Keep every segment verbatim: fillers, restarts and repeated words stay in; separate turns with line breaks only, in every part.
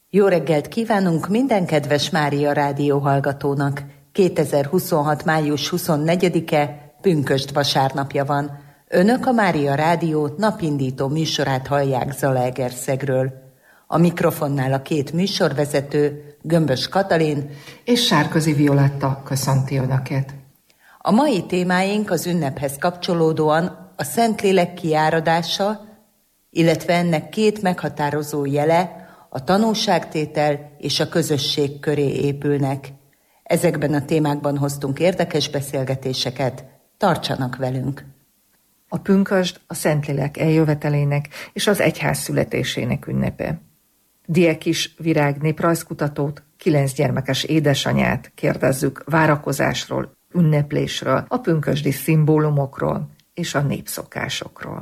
Jó reggelt kívánunk minden kedves Mária Rádió hallgatónak! kétezer-huszonhat. május huszonnegyedike, pünkösd vasárnapja van. Önök a Mária Rádió napindító műsorát hallják Zalaegerszegről. A mikrofonnál a két műsorvezető, Gömbös Katalin
és Sárközi Violetta köszönti Önöket.
A mai témáink az ünnephez kapcsolódóan a Szentlélek kiáradása, illetve ennek két meghatározó jele, a tanúságtétel és a közösség köré épülnek. Ezekben a témákban hoztunk érdekes beszélgetéseket, tartsanak velünk!
A pünkösd a Szentlélek eljövetelének és az egyház születésének ünnepe. Diekis Virág néprajzkutatót, kilenc gyermekes édesanyát kérdezzük várakozásról, ünneplésről, a pünkösdi szimbólumokról és a népszokásokról.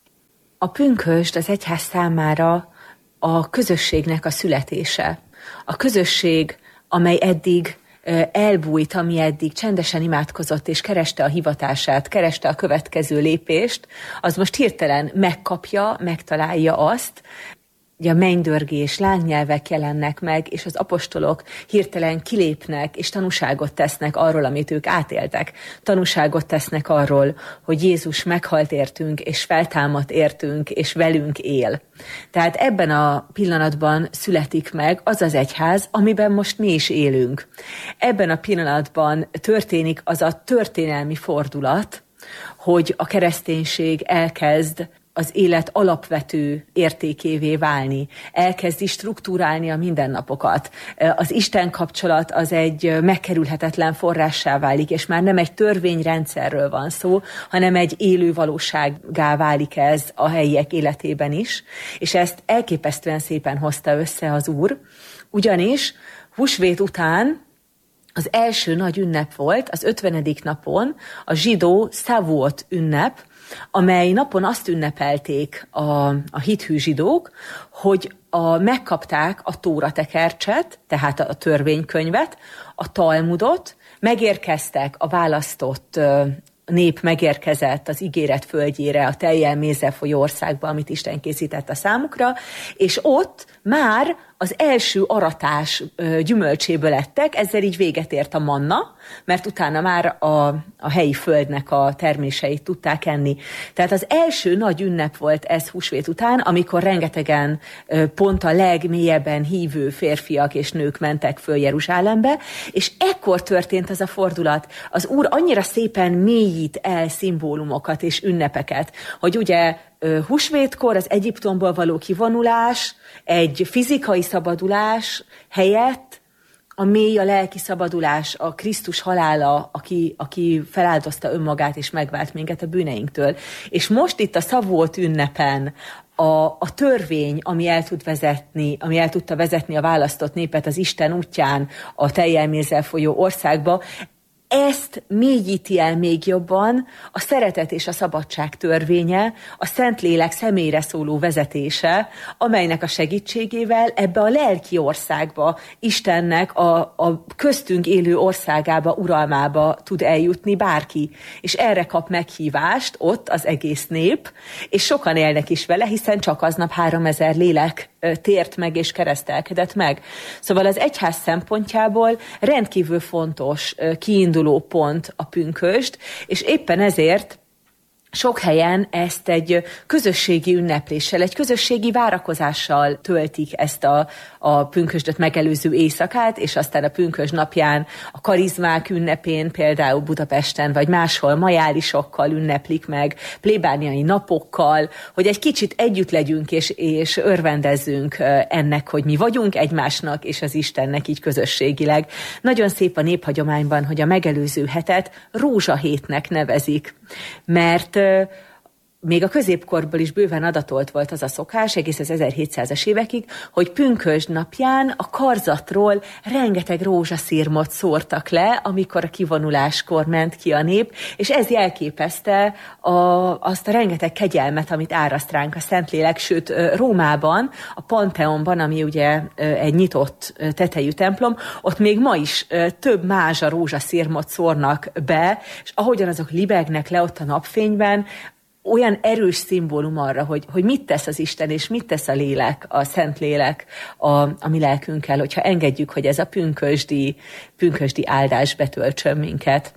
A pünkösd az egyház számára a közösségnek a születése. A közösség, amely eddig elbújt, ami eddig csendesen imádkozott és kereste a hivatását, kereste a következő lépést, az most hirtelen megkapja, megtalálja azt, ugye a mennydörgés, lángnyelvek jelennek meg, és az apostolok hirtelen kilépnek, és tanúságot tesznek arról, amit ők átéltek. Tanúságot tesznek arról, hogy Jézus meghalt értünk, és feltámadt értünk, és velünk él. Tehát ebben a pillanatban születik meg az az egyház, amiben most mi is élünk. Ebben a pillanatban történik az a történelmi fordulat, hogy a kereszténység elkezd az élet alapvető értékévé válni, elkezdi struktúrálni a mindennapokat. Az Isten kapcsolat az egy megkerülhetetlen forrássá válik, és már nem egy törvényrendszerről van szó, hanem egy élő valósággá válik ez a helyiek életében is, és ezt elképesztően szépen hozta össze az Úr, ugyanis húsvét után az első nagy ünnep volt, az ötvenedik napon a zsidó Szavuot ünnep, amely napon azt ünnepelték a, a hithű zsidók, hogy a, megkapták a Tóra tekercset, tehát a törvénykönyvet, a Talmudot, megérkeztek a választott nép megérkezett az ígéret földjére, a tejjel mézzel folyó országba, amit Isten készített a számukra, és ott már az első aratás gyümölcséből ettek, ezzel így véget ért a manna, mert utána már a, a helyi földnek a terméseit tudták enni. Tehát az első nagy ünnep volt ez húsvét után, amikor rengetegen pont a legmélyebben hívő férfiak és nők mentek föl Jeruzsálembe, és ekkor történt az a fordulat. Az Úr annyira szépen mélyít el szimbólumokat és ünnepeket, hogy ugye húsvétkor az Egyiptomból való kivonulás, egy fizikai szabadulás helyett a mély, a lelki szabadulás, a Krisztus halála, aki, aki feláldozta önmagát és megvált minket a bűneinktől. És most itt a Szavuot ünnepen a, a törvény, ami el tud vezetni, ami el tudta vezetni a választott népet az Isten útján a tejjel mézzel folyó országba, ezt mélyíti el még jobban a szeretet és a szabadság törvénye, a Szentlélek személyre szóló vezetése, amelynek a segítségével ebbe a lelki országba, Istennek a, a köztünk élő országába, uralmába tud eljutni bárki. És erre kap meghívást ott az egész nép, és sokan élnek is vele, hiszen csak aznap háromezer lélek tért meg és keresztelkedett meg. Szóval az egyház szempontjából rendkívül fontos kiinduló pont a pünkösd, és éppen ezért sok helyen ezt egy közösségi ünnepléssel, egy közösségi várakozással töltik ezt a, a pünkösdöt megelőző éjszakát, és aztán a pünkösd napján a karizmák ünnepén, például Budapesten, vagy máshol majálisokkal ünneplik meg, plébániai napokkal, hogy egy kicsit együtt legyünk, és, és örvendezzünk ennek, hogy mi vagyunk egymásnak, és az Istennek így közösségileg. Nagyon szép a néphagyományban, hogy a megelőző hetet rózsahétnek nevezik, mert még a középkorból is bőven adatolt volt az a szokás, egész az ezerhétszázas évekig, hogy pünkösd napján a karzatról rengeteg rózsaszirmot szórtak le, amikor a kivonuláskor ment ki a nép, és ez jelképezte a, azt a rengeteg kegyelmet, amit áraszt ránk a Szentlélek, sőt Rómában, a Pantheonban, ami ugye egy nyitott tetejű templom, ott még ma is több mázsa rózsaszirmot szórnak be, és ahogyan azok libegnek le ott a napfényben, olyan erős szimbólum arra, hogy, hogy mit tesz az Isten, és mit tesz a lélek, a Szentlélek a, a mi lelkünkkel, hogyha engedjük, hogy ez a pünkösdi, pünkösdi áldás betöltsön minket.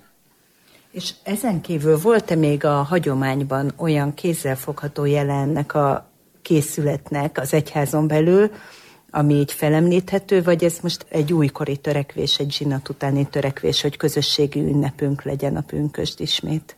És ezen kívül volt-e még a hagyományban olyan kézzelfogható jele ennek a készületnek az egyházon belül, ami így felemlíthető, vagy ez most egy újkori törekvés, egy zsinat utáni törekvés, hogy közösségi ünnepünk legyen a pünkösd ismét?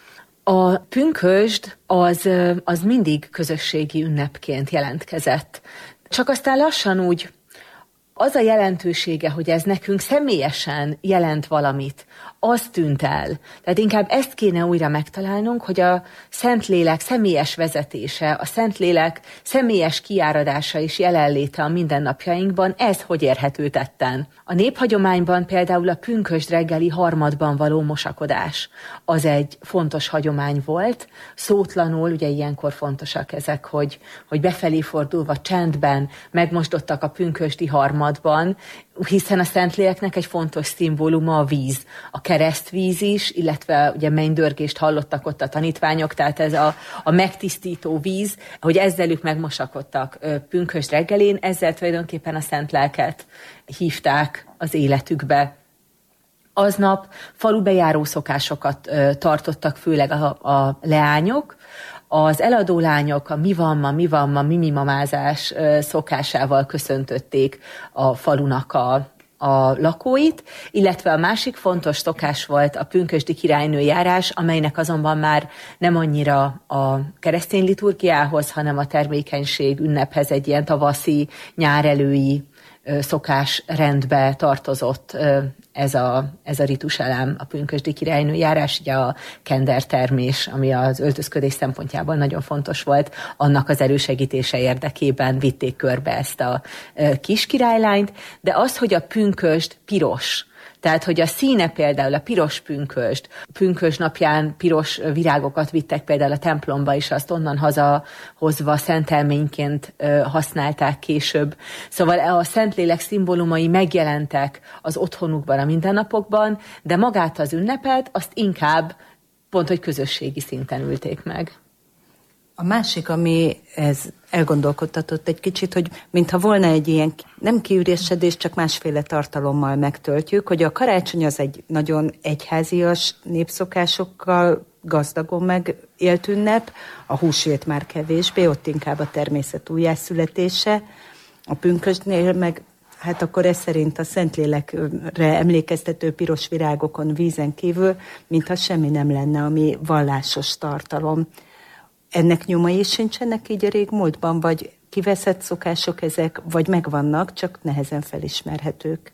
A pünkösd az, az mindig közösségi ünnepként jelentkezett. Csak aztán lassan úgy az a jelentősége, hogy ez nekünk személyesen jelent valamit, az tűnt el. Tehát inkább ezt kéne újra megtalálnunk, hogy a Szentlélek személyes vezetése, a Szentlélek személyes kiáradása és jelenléte a mindennapjainkban, ez hogy érhető tetten. A néphagyományban például a pünkösd reggeli harmadban való mosakodás, az egy fontos hagyomány volt. Szótlanul, ugye ilyenkor fontosak ezek, hogy, hogy befelé fordulva csendben megmosdottak a pünkösdi harmadban, hiszen a Szentléleknek egy fontos szimbóluma a víz, a keresztvíz is, illetve ugye mennydörgést hallottak ott a tanítványok, tehát ez a, a megtisztító víz, hogy ezzel ők megmosakodtak pünkösd reggelén, ezzel tulajdonképpen a Szent Lelket hívták az életükbe. Aznap falubejáró szokásokat ö, tartottak, főleg a, a leányok. Az eladó lányok a mi van ma, mi van ma, mimi mamázás ö, szokásával köszöntötték a falunak a, a lakóit, illetve a másik fontos szokás volt a pünkösdi királynőjárás, amelynek azonban már nem annyira a keresztény liturgiához, hanem a termékenység ünnephez egy ilyen tavaszi, nyárelői szokás rendbe tartozott ez a, ez a rituselem, a pünkösdi királynőjárás, ugye a kendertermés, ami az öltözködés szempontjából nagyon fontos volt, annak az elősegítése érdekében vitték körbe ezt a kis királylányt, de az, hogy a pünkösd piros, tehát, hogy a színe például a piros pünkösd, pünkösd napján piros virágokat vittek például a templomba, és azt onnan hazahozva szentelményként használták később. Szóval a Szentlélek szimbólumai megjelentek az otthonukban, a mindennapokban, de magát az ünnepet azt inkább pont, hogy közösségi szinten ülték meg.
A másik, ami ez elgondolkodtatott egy kicsit, hogy mintha volna egy ilyen nem kiürésedés, csak másféle tartalommal megtöltjük, hogy a karácsony az egy nagyon egyházias népszokásokkal gazdagon megélt ünnep, a húsvét már kevésbé, ott inkább a természet újjászületése, a pünkösdnél meg hát akkor ez szerint a Szentlélekre emlékeztető piros virágokon, vízen kívül, mintha semmi nem lenne, ami vallásos tartalom. Ennek nyomai is sincsenek így a régmúltban, vagy kiveszett szokások ezek, vagy megvannak, csak nehezen felismerhetők?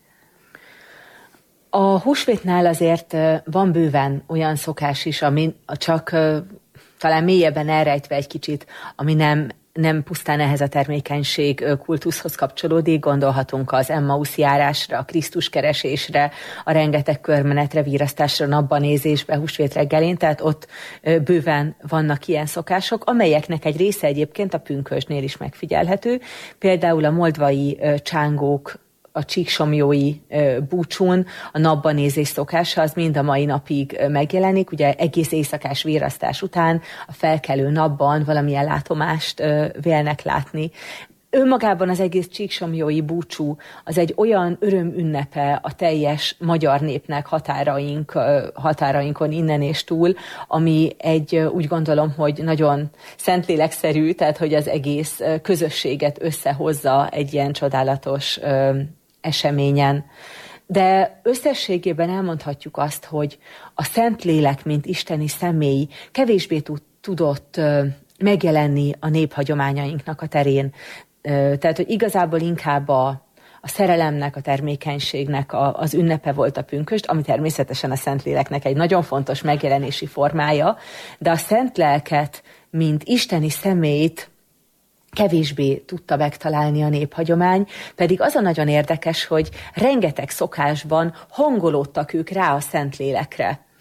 A húsvétnál azért van bőven olyan szokás is, ami csak talán mélyebben elrejtve egy kicsit, ami nem nem pusztán ehhez a termékenység kultuszhoz kapcsolódik, gondolhatunk az Emmaus járásra, a Krisztus keresésre, a rengeteg körmenetre, virasztásra, napbanézésbe, húsvét reggelén, tehát ott bőven vannak ilyen szokások, amelyeknek egy része egyébként a pünkösdnél is megfigyelhető. Például a moldvai csángók, a csíksomjói búcsún a napbanézés szokása az mind a mai napig megjelenik, ugye egész éjszakás virasztás után a felkelő napban valamilyen látomást vélnek látni. Önmagában az egész csíksomjói búcsú az egy olyan örömünnepe a teljes magyar népnek határaink, határainkon innen és túl, ami egy úgy gondolom, hogy nagyon szentlélekszerű, tehát hogy az egész közösséget összehozza egy ilyen csodálatos eseményen. De összességében elmondhatjuk azt, hogy a Szentlélek, mint isteni személy kevésbé tudott megjelenni a néphagyományainknak a terén. Tehát, hogy igazából inkább a, a szerelemnek, a termékenységnek a, az ünnepe volt a pünkösd, ami természetesen a Szentléleknek egy nagyon fontos megjelenési formája, de a Szent Lelket, mint isteni személyt kevésbé tudta megtalálni a néphagyomány, pedig az a nagyon érdekes, hogy rengeteg szokásban hangolódtak ők rá a Szentlélekre.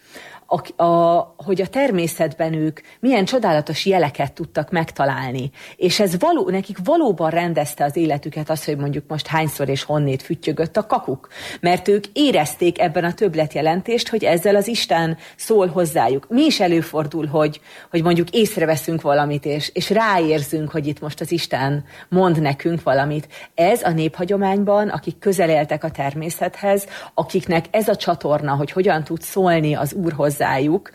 a, a, hogy a természetben ők milyen csodálatos jeleket tudtak megtalálni. És ez való, nekik valóban rendezte az életüket az, hogy mondjuk most hányszor és honnét füttyögött a kakuk. Mert ők érezték ebben a többletjelentést, hogy ezzel az Isten szól hozzájuk. Mi is előfordul, hogy, hogy mondjuk észreveszünk valamit, és, és ráérzünk, hogy itt most az Isten mond nekünk valamit. Ez a néphagyományban, akik közel éltek a természethez, akiknek ez a csatorna, hogy hogyan tud szólni az Úr hozzájuk,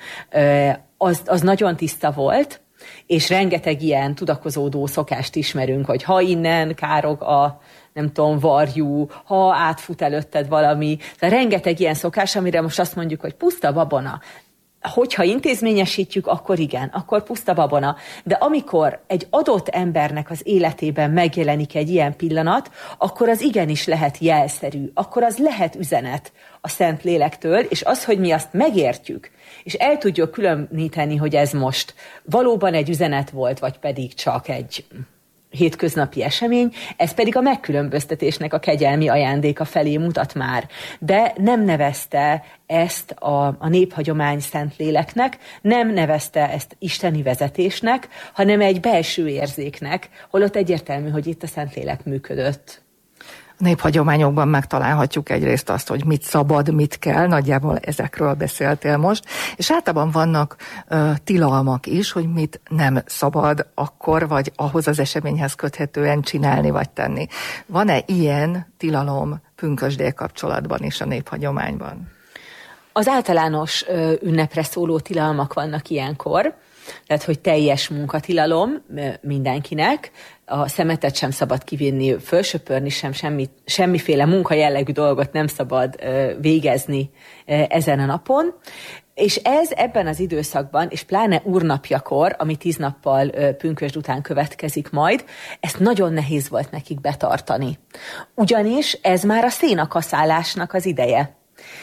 az, az nagyon tiszta volt, és rengeteg ilyen tudakozódó szokást ismerünk, hogy ha innen károg a nem tudom, varjú, ha átfut előtted valami. Tehát rengeteg ilyen szokás, amire most azt mondjuk, hogy puszta babona. Hogyha intézményesítjük, akkor igen, akkor puszta babona. De amikor egy adott embernek az életében megjelenik egy ilyen pillanat, akkor az igenis lehet jelszerű, akkor az lehet üzenet a Szent Lélektől, és az, hogy mi azt megértjük, és el tudjuk különíteni, hogy ez most valóban egy üzenet volt, vagy pedig csak egy hétköznapi esemény, ez pedig a megkülönböztetésnek a kegyelmi ajándéka felé mutat már. De nem nevezte ezt a, a néphagyomány Szentléleknek, nem nevezte ezt isteni vezetésnek, hanem egy belső érzéknek, holott egyértelmű, hogy itt a Szentlélek működött.
Néphagyományokban megtalálhatjuk egyrészt azt, hogy mit szabad, mit kell, nagyjából ezekről beszéltél most, és általában vannak uh, tilalmak is, hogy mit nem szabad akkor, vagy ahhoz az eseményhez köthetően csinálni, vagy tenni. Van-e ilyen tilalom pünkösdél kapcsolatban is a néphagyományban?
Az általános ö, ünnepre szóló tilalmak vannak ilyenkor, tehát, hogy teljes munkatilalom mindenkinek, a szemetet sem szabad kivinni, fölsöpörni sem, semmi, semmiféle munkajellegű dolgot nem szabad végezni ezen a napon. És ez ebben az időszakban, és pláne úrnapjakor, ami tíz nappal pünkösd után következik majd, ezt nagyon nehéz volt nekik betartani. Ugyanis ez már a szénakaszálásnak az ideje.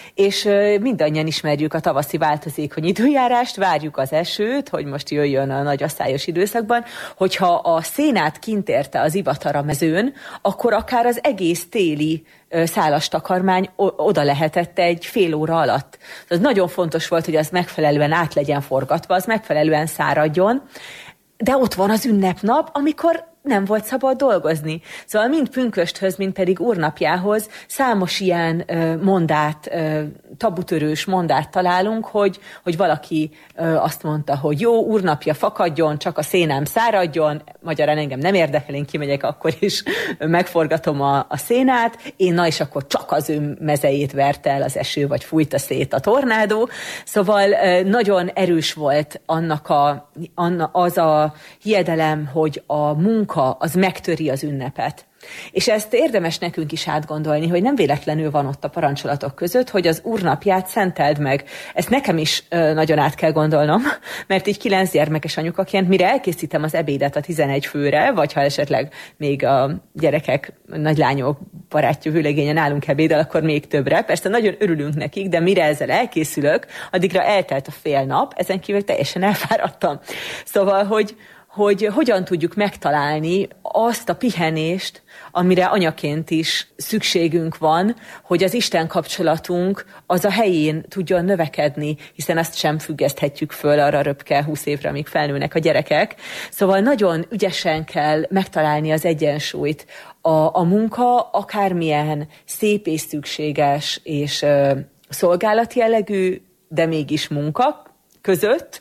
És mindannyian ismerjük a tavaszi változékony időjárást, várjuk az esőt, hogy most jöjjön a nagy asszályos időszakban, hogyha a szénát kint érte az ivatar a mezőn, akkor akár az egész téli szálas takarmány oda lehetett egy fél óra alatt. Ez nagyon fontos volt, hogy az megfelelően át legyen forgatva, az megfelelően száradjon, de ott van az ünnepnap, amikor nem volt szabad dolgozni. Szóval mind pünkösthöz, mind pedig úrnapjához számos ilyen ö, mondát, ö, tabutörős mondát találunk, hogy, hogy valaki ö, azt mondta, hogy jó, úrnapja fakadjon, csak a szénám száradjon, magyarán engem nem érdekel, én kimegyek, akkor is megforgatom a, a szénát, én na és akkor csak az ő mezejét verte el az eső, vagy fújta szét a tornádó. Szóval ö, nagyon erős volt annak a, anna, az a hiedelem, hogy a munka az megtöri az ünnepet. És ezt érdemes nekünk is átgondolni, hogy nem véletlenül van ott a parancsolatok között, hogy az úrnapját szenteld meg. Ezt nekem is ö, nagyon át kell gondolnom, mert így kilenc gyermekes anyukaként, mire elkészítem az ebédet a tizenegy főre, vagy ha esetleg még a gyerekek, nagylányok barátja vőlegénye nálunk ebédel, akkor még többre. Persze nagyon örülünk nekik, de mire ezzel elkészülök, addigra eltelt a fél nap, ezen kívül teljesen elfáradtam. Szóval, hogy hogy hogyan tudjuk megtalálni azt a pihenést, amire anyaként is szükségünk van, hogy az Isten kapcsolatunk az a helyén tudjon növekedni, hiszen azt sem függeszthetjük föl arra röpke húsz évre, amíg felnőnek a gyerekek. Szóval nagyon ügyesen kell megtalálni az egyensúlyt. A, a munka akármilyen szép és szükséges és ö, szolgálati jellegű, de mégis munka között,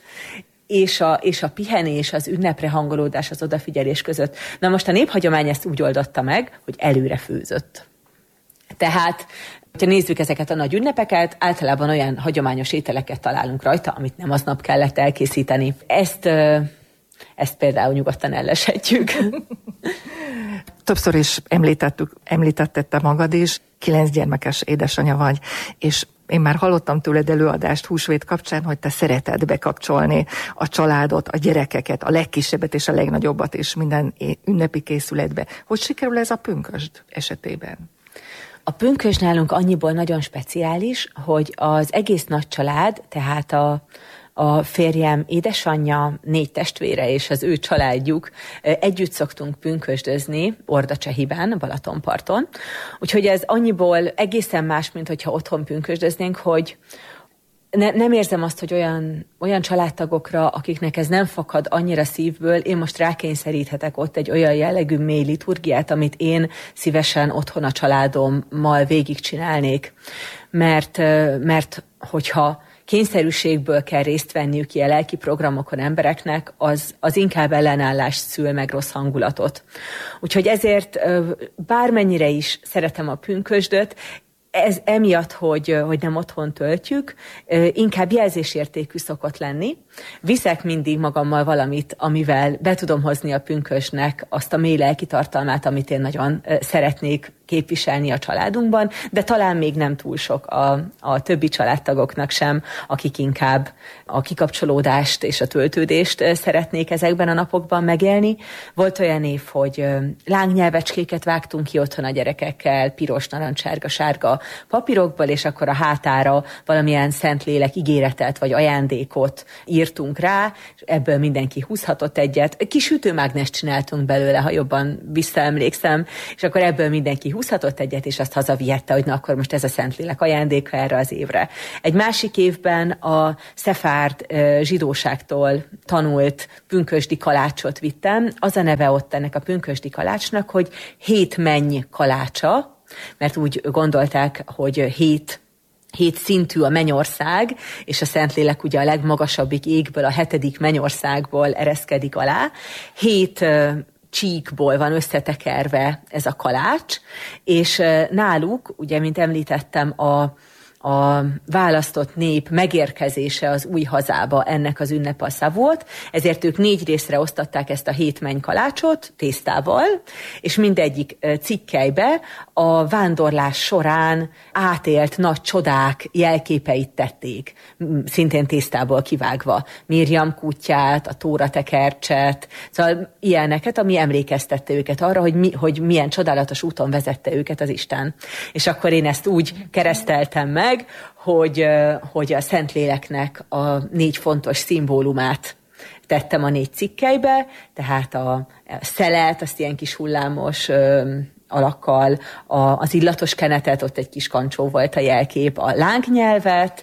és a, és a pihenés, az ünnepre hangolódás, az odafigyelés között. Na most a néphagyomány ezt úgy oldotta meg, hogy előre főzött. Tehát, ha nézzük ezeket a nagy ünnepeket, általában olyan hagyományos ételeket találunk rajta, amit nem aznap kellett elkészíteni. Ezt, ezt például nyugodtan elleshetjük.
Többször is említettük, említetted te magad is, kilenc gyermekes édesanya vagy, és én már hallottam tőled előadást húsvét kapcsán, hogy te szereted bekapcsolni a családot, a gyerekeket, a legkisebbet és a legnagyobbat is minden ünnepi készületbe. Hogy sikerül ez a pünkösd esetében?
A pünkösd nálunk annyiból nagyon speciális, hogy az egész nagy család, tehát a a férjem édesanyja, négy testvére és az ő családjuk együtt szoktunk pünkösdözni Ordacsehiben, Balatonparton. Úgyhogy ez annyiból egészen más, mint hogyha otthon pünkösdöznénk, hogy ne, nem érzem azt, hogy olyan, olyan családtagokra, akiknek ez nem fakad annyira szívből, én most rákényszeríthetek ott egy olyan jellegű mély liturgiát, amit én szívesen otthon a családommal végigcsinálnék. Mert, mert hogyha kényszerűségből kell részt venniük ilyen lelki programokon embereknek, az, az inkább ellenállást szül meg, rossz hangulatot. Úgyhogy ezért bármennyire is szeretem a pünkösdöt, ez emiatt, hogy, hogy nem otthon töltjük, inkább jelzésértékű szokott lenni. Viszek mindig magammal valamit, amivel be tudom hozni a pünkösdnek azt a mély lelki tartalmát, amit én nagyon szeretnék képviselni a családunkban, de talán még nem túl sok a, a többi családtagoknak sem, akik inkább a kikapcsolódást és a töltődést szeretnék ezekben a napokban megélni. Volt olyan év, hogy lángnyelvecskéket vágtunk ki otthon a gyerekekkel, piros, narancsárga, sárga papírokból, és akkor a hátára valamilyen Szentlélek ígéretet vagy ajándékot írtunk rá, és ebből mindenki húzhatott egyet. Kis ütőmágnest csináltunk belőle, ha jobban visszaemlékszem, és akkor ebből mindenki húzhatott egyet, és azt hazavihette, hogy na akkor most ez a Szentlélek ajándéka erre az évre. Egy másik évben a szefárd zsidóságtól tanult pünkösdi kalácsot vittem. Az a neve ott ennek a pünkösdi kalácsnak, hogy hét menny kalácsa, mert úgy gondolták, hogy hét hét szintű a mennyország, és a Szentlélek ugye a legmagasabbik égből, a hetedik mennyországból ereszkedik alá. Hét csíkból van összetekerve ez a kalács, és náluk, ugye, mint említettem, a a választott nép megérkezése az új hazába ennek az ünnepasza volt, ezért ők négy részre osztatták ezt a hét menny kalácsot tésztával, és mindegyik cikkelybe a vándorlás során átélt nagy csodák jelképeit tették, szintén tésztából kivágva. Miriam kutyát, a Tóra tekercset, szóval ilyeneket, ami emlékeztette őket arra, hogy, mi, hogy milyen csodálatos úton vezette őket az Isten. És akkor én ezt úgy kereszteltem meg, hogy, hogy a Szentléleknek a négy fontos szimbólumát tettem a négy cikkelybe, tehát a szelet, azt ilyen kis hullámos ö, alakkal, a, az illatos kenetet, ott egy kis kancsó volt a jelkép, a lángnyelvet,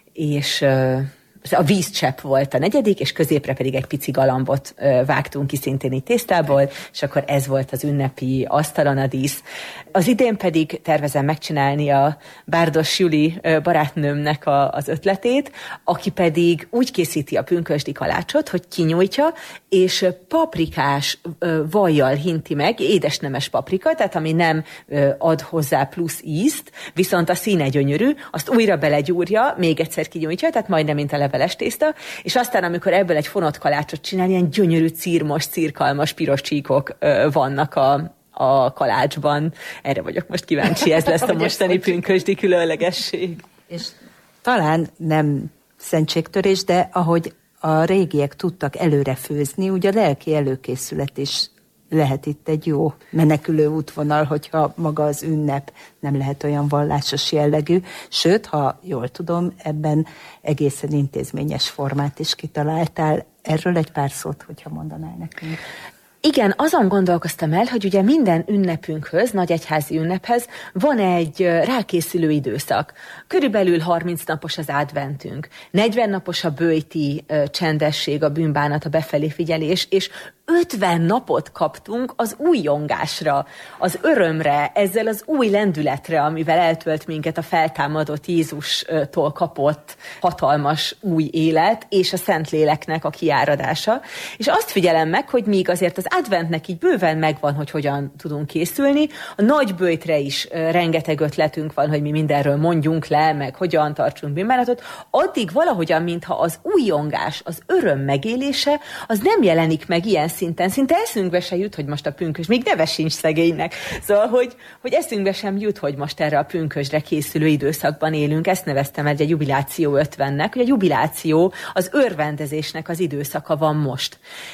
és ö, a vízcsepp volt a negyedik, és középre pedig egy pici galambot ö, vágtunk ki szintén így tésztából, és akkor ez volt az ünnepi asztalon a dísz. Az idén pedig tervezem megcsinálni a Bárdos Juli ö, barátnőmnek a, az ötletét, aki pedig úgy készíti a pünkösdi kalácsot, hogy kinyújtja, és paprikás ö, vajjal hinti meg, édesnemes paprika, tehát ami nem ö, ad hozzá plusz ízt, viszont a színe gyönyörű, azt újra belegyúrja, még egyszer kinyújtja, tehát majdnem mint a leveles tészta, és aztán, amikor ebből egy fonott kalácsot csinál, ilyen gyönyörű, círmos, cirkalmas, piros csíkok ö, vannak a, a kalácsban. Erre vagyok most kíváncsi, ez lesz a mostani pünkösdi különlegesség.
És talán nem szentségtörés, de ahogy a régiek tudtak előre főzni, ugye a lelki előkészület is lehet itt egy jó menekülő útvonal, hogyha maga az ünnep nem lehet olyan vallásos jellegű. Sőt, ha jól tudom, ebben egészen intézményes formát is kitaláltál. Erről egy pár szót, hogyha mondanál nekünk.
Igen, azon gondolkoztam el, hogy ugye minden ünnepünkhöz, nagy egyházi ünnephez van egy rákészülő időszak. Körülbelül harminc napos az adventünk, negyven napos a böjti csendesség, a bűnbánat, a befelé figyelés, és ötven napot kaptunk az újongásra, az örömre, ezzel az új lendületre, amivel eltölt minket a feltámadott Jézustól kapott hatalmas új élet, és a Szentléleknek a kiáradása. És azt figyelem meg, hogy míg azért az adventnek így bőven megvan, hogy hogyan tudunk készülni, a nagy böjtre is rengeteg ötletünk van, hogy mi mindenről mondjunk le, meg hogyan tartsunk bűnbánatot, addig valahogyan, mintha az újongás, az öröm megélése, az nem jelenik meg ilyen szinten, szinte eszünkbe se jut, hogy most a pünkös, még neve sincs szegénynek. Szóval, hogy, hogy eszünkbe sem jut, hogy most erre a pünkösdre készülő időszakban élünk. Ezt neveztem el egy jubiláció ötvennek, hogy a jubiláció az örvendezésnek az időszaka van most.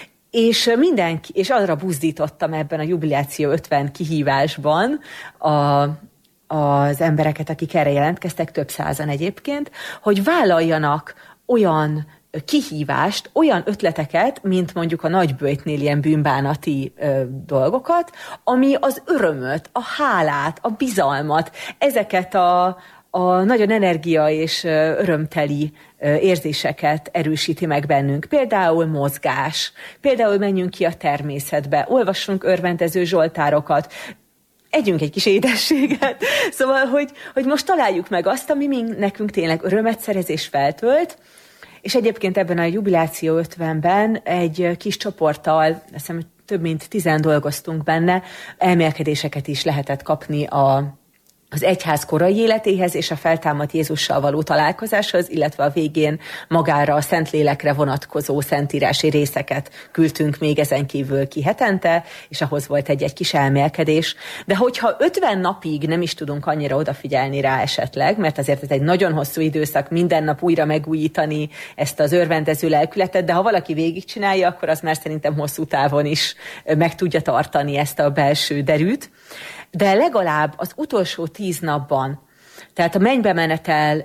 És mindenki, és arra buzdítottam ebben a jubiláció ötven kihívásban a, az embereket, akik erre jelentkeztek, több százan egyébként, hogy vállaljanak olyan kihívást, olyan ötleteket, mint mondjuk a nagyböjtnél ilyen bűnbánati ö, dolgokat, ami az örömöt, a hálát, a bizalmat, ezeket a, a nagyon energia és örömteli érzéseket erősíti meg bennünk. Például mozgás, például menjünk ki a természetbe, olvassunk örvendező zsoltárokat, együnk egy kis édességet. Szóval, hogy, hogy most találjuk meg azt, ami nekünk tényleg örömet szerez és feltölt, és egyébként ebben a jubiláció ötvenben egy kis csoporttal, azt hiszem, több mint tizen dolgoztunk benne, elmélkedéseket is lehetett kapni a az egyház korai életéhez és a feltámadt Jézussal való találkozáshoz, illetve a végén magára a Szentlélekre vonatkozó szentírási részeket küldtünk még ezen kívül ki hetente, és ahhoz volt egy-egy kis elmélkedés. De hogyha ötven napig nem is tudunk annyira odafigyelni rá esetleg, mert azért ez egy nagyon hosszú időszak, minden nap újra megújítani ezt az örvendező lelkületet, de ha valaki végigcsinálja, akkor az már szerintem hosszú távon is meg tudja tartani ezt a belső derűt. De legalább az utolsó tíz napban, tehát a mennybe menetel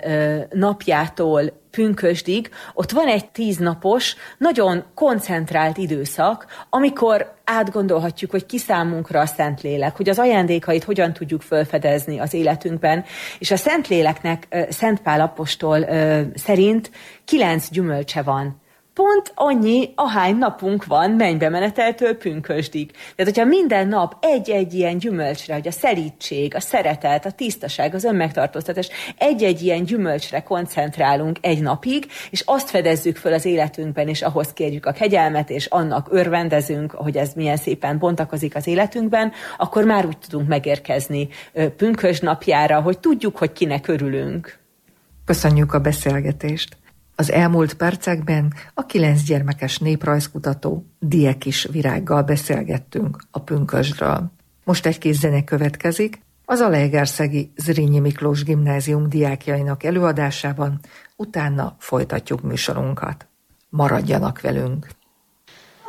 napjától pünkösdig, ott van egy tíznapos, nagyon koncentrált időszak, amikor átgondolhatjuk, hogy ki számunkra a Szentlélek, hogy az ajándékait hogyan tudjuk felfedezni az életünkben, és a Szentléleknek Szent Pál apostol szerint kilenc gyümölcse van. Pont annyi, ahány napunk van mennybe meneteltől pünkösdig. Tehát, hogyha minden nap egy-egy ilyen gyümölcsre, hogy a szelídség, a szeretet, a tisztaság, az önmegtartóztatás, egy-egy ilyen gyümölcsre koncentrálunk egy napig, és azt fedezzük föl az életünkben, és ahhoz kérjük a kegyelmet, és annak örvendezünk, hogy ez milyen szépen bontakozik az életünkben, akkor már úgy tudunk megérkezni pünkösd napjára, hogy tudjuk, hogy kinek örülünk.
Köszönjük a beszélgetést! Az elmúlt percekben a kilenc gyermekes néprajzkutató Diekis Virággal beszélgettünk a pünkösdről. Most egy kis zene következik, az Zalaegerszegi Zrínyi Miklós Gimnázium diákjainak előadásában, utána folytatjuk műsorunkat. Maradjanak velünk!